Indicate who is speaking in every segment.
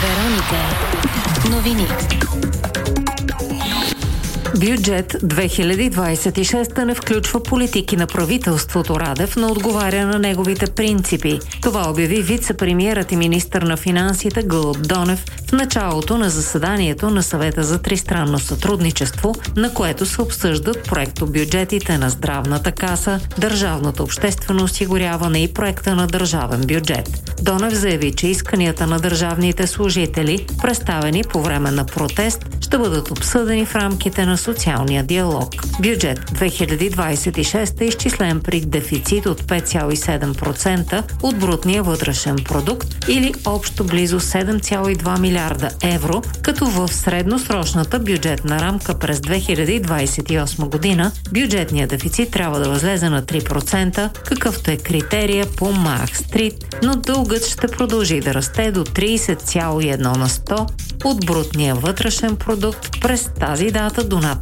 Speaker 1: Вероника. Новини.
Speaker 2: Бюджет 2026 не включва политики на правителството Радев, но отговаря на неговите принципи. Това обяви вице-премиерът и министър на финансите Гълъб Донев в началото на заседанието на Съвета за тристранно сътрудничество, на което се обсъждат проектобюджетите на Здравната каса, Държавното обществено осигуряване и проекта на държавен бюджет. Донев заяви, че исканията на държавните служители, представени по време на протест, ще бъдат обсъдени в рамките на социалния диалог. Бюджет 2026 е изчислен при дефицит от 5,7% от брутния вътрешен продукт или общо близо 7,2 милиарда евро, като в средносрочната бюджетна рамка през 2028 година бюджетният дефицит трябва да възлезе на 3%, какъвто е критерия по Маастрихт, но дългът ще продължи да расте до 30,1 на 100 от брутния вътрешен продукт през тази дата до над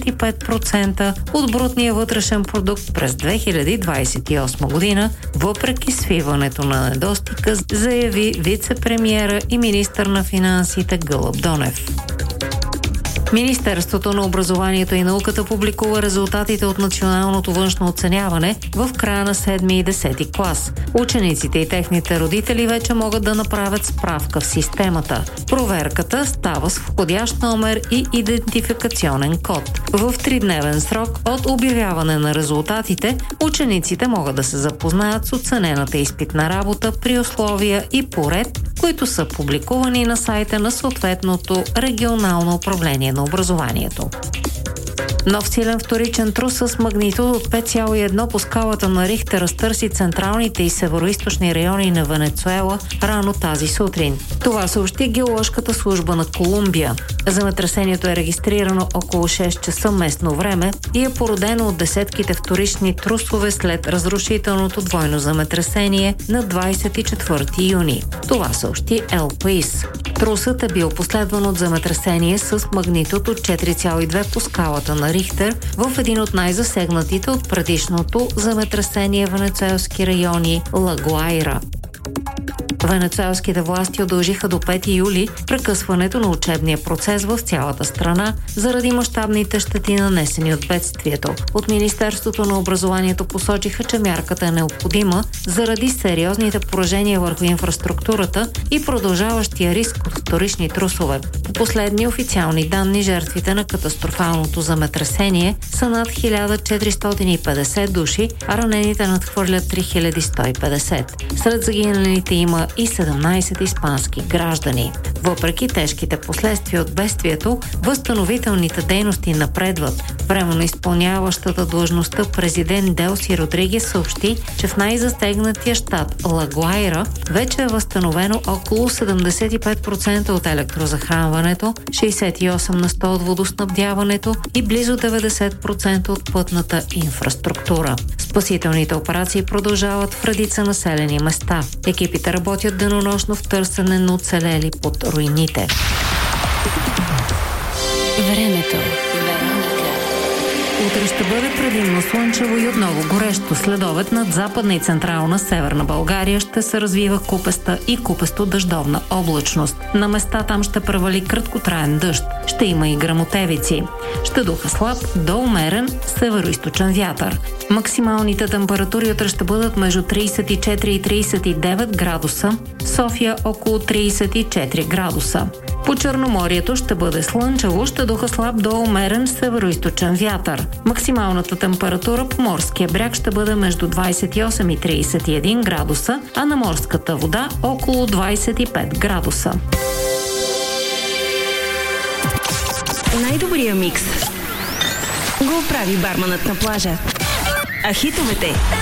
Speaker 2: 35% от брутния вътрешен продукт през 2028 година, въпреки свиването на недостига, заяви вице-премиера и министър на финансите Гълъб Донев. Министерството на образованието и науката публикува резултатите от националното външно оценяване в края на 7 и 10 клас. Учениците и техните родители вече могат да направят справка в системата. Проверката става с входящ номер и идентификационен код. В 3-дневен срок от обявяване на резултатите, учениците могат да се запознаят с оценената изпитна работа при условия и по ред, които са публикувани на сайта на съответното регионално управление на образованието. Нов силен вторичен трус с магнитуд от 5,1 по скалата на Рихтер разтърси централните и североизточни райони на Венецуела рано тази сутрин. Това съобщи геоложката служба на Колумбия. Земетресението е регистрирано около 6 часа местно време и е породено от десетките вторични трусове след разрушителното двойно земетресение на 24 юни. Това съобщи Ел Паис. Трусът е бил последван от земетресение с магнитуд от 4,2 по скалата на Рихтер в един от най-засегнатите от предишното земетресение венецуелски райони Ла Гуайра. Венецуелските власти удължиха до 5 юли прекъсването на учебния процес в цялата страна заради мащабните щети, нанесени от бедствието. От Министерството на образованието посочиха, че мярката е необходима заради сериозните поражения върху инфраструктурата и продължаващия риск от вторични трусове. По последни официални данни, жертвите на катастрофалното земетресение са над 1450 души, а ранените надхвърлят 3150. Сред загиналите има и 17 испански граждани. Въпреки тежките последствия от бедствието, възстановителните дейности напредват. Временно изпълняващата длъжността президент Делси Родригес съобщи, че в най-засегнатия щат Ла Гуайра вече е възстановено около 75% от електрозахранването, 68 на 100 от водоснабдяването и близо 90% от пътната инфраструктура. Спасителните операции продължават в редица населени места. Екипите работят денонощно в търсене на оцелели под руините.
Speaker 1: Времето.
Speaker 2: Утре ще бъде предимно слънчево и отново горещо. Следобед над западна и централна северна България ще се развива купеста и купесто-дъждовна облачност. На места там ще превали краткотраен дъжд. Ще има и гръмотевици. Ще духа слаб до умерен североизточен вятър. Максималните температури утре ще бъдат между 34 и 39 градуса, София около 34 градуса. По Черноморието ще бъде слънчево, ще духа слаб до умерен североизточен вятър. Максималната температура по морския бряг ще бъде между 28 и 31 градуса, а на морската вода около 25 градуса.
Speaker 3: Най-добрия микс го прави барманът на плажа. А хитовете